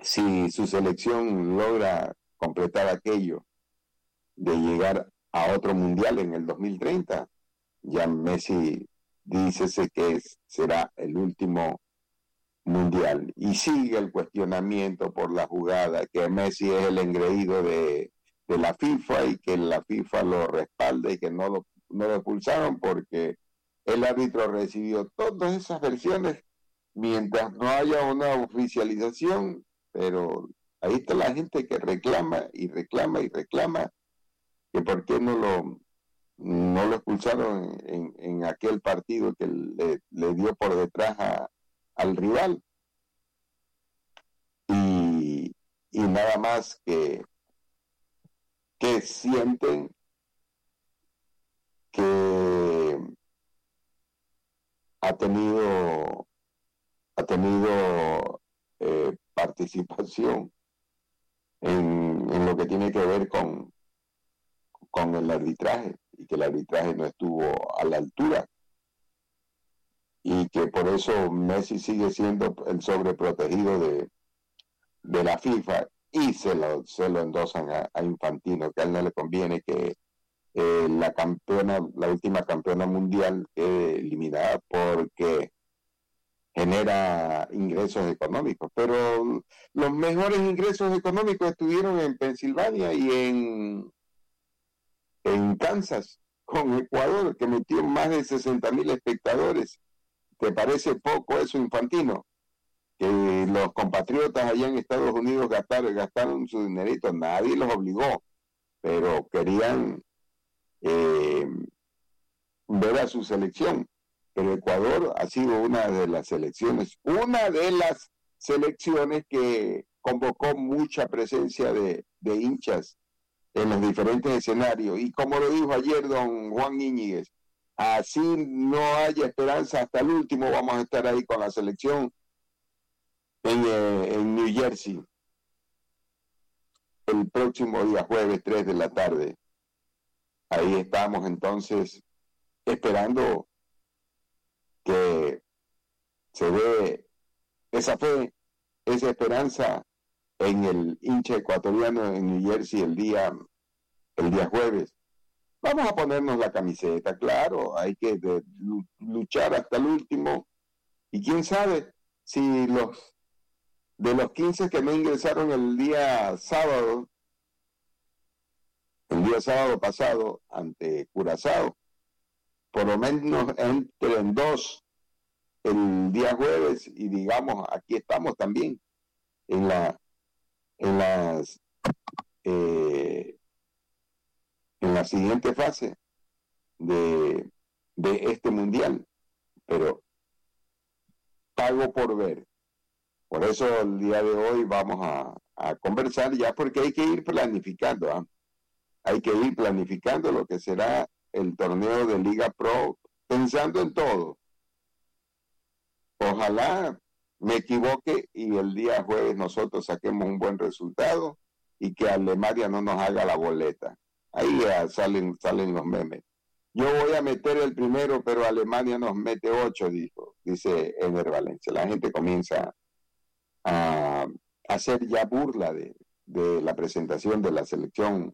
si su selección logra completar aquello de llegar a otro mundial en el 2030, ya Messi dice que será el último mundial. Y sigue el cuestionamiento por la jugada, que Messi es el engreído de la FIFA y que la FIFA lo respalda y que no lo expulsaron porque el árbitro recibió todas esas versiones mientras no haya una oficialización, pero ahí está la gente que reclama y reclama y reclama que por qué no lo expulsaron en aquel partido que le dio por detrás al rival. Y nada más que sienten que ha tenido participación en lo que tiene que ver con el arbitraje, y que el arbitraje no estuvo a la altura, y que por eso Messi sigue siendo el sobreprotegido de la FIFA, y se lo endosan a Infantino, que a él no le conviene que la última campeona mundial quede eliminada porque genera ingresos económicos, pero los mejores ingresos económicos estuvieron en Pensilvania y en Kansas, con Ecuador, que metió más de 60,000 espectadores. ¿Te parece poco eso, Infantino? Que los compatriotas allá en Estados Unidos gastaron su dinerito, nadie los obligó, pero querían ver a su selección. Pero Ecuador ha sido una de las selecciones que convocó mucha presencia de hinchas en los diferentes escenarios. Y como lo dijo ayer don Juan Íñiguez, así no haya esperanza hasta el último, vamos a estar ahí con la selección en New Jersey el próximo día jueves 3 de la tarde. Ahí estamos entonces esperando que se dé esa fe, esa esperanza en el hincha ecuatoriano en New Jersey el día jueves. Vamos a ponernos la camiseta, claro, hay que luchar hasta el último, y quién sabe si de los 15 que no ingresaron el día sábado pasado ante Curazao, por lo menos entren 2 el día jueves, y digamos, aquí estamos también en la siguiente fase de este mundial, pero pago por ver. Por eso el día de hoy vamos a conversar ya, porque hay que ir planificando, ¿eh? Hay que ir planificando lo que será el torneo de Liga Pro, pensando en todo. Ojalá me equivoque y el día jueves nosotros saquemos un buen resultado y que Alemania no nos haga la boleta. Ahí ya salen los memes. Yo voy a meter el primero, pero Alemania nos mete 8, dice Ener Valencia. La gente comienza a hacer ya burla de la presentación de la selección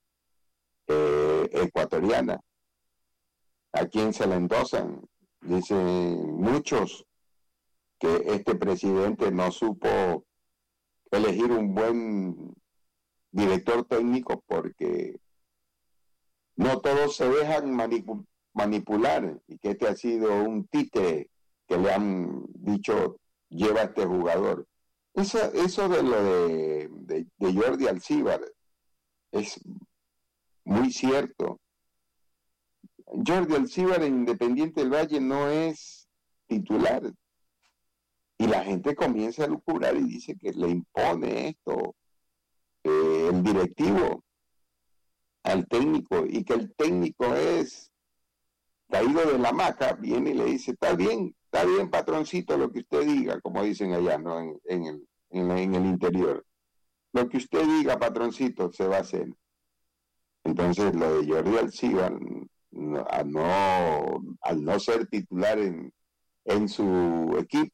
ecuatoriana. ¿A quién se la endosan? Dicen muchos que este presidente no supo elegir un buen director técnico, porque no todos se dejan manipular, y que este ha sido un títere que le han dicho lleva a este jugador. Eso de lo de Jordi Alcíbar es muy cierto. Jordi Alcíbar en Independiente del Valle no es titular, y la gente comienza a lucubrar y dice que le impone esto el directivo al técnico, y que el técnico es caído de la hamaca, viene y le dice, está bien patroncito, lo que usted diga, como dicen allá, ¿no? en el interior, lo que usted diga, patroncito, se va a hacer. Entonces lo de Jordi Alcíbar, al no ser titular en su equipo,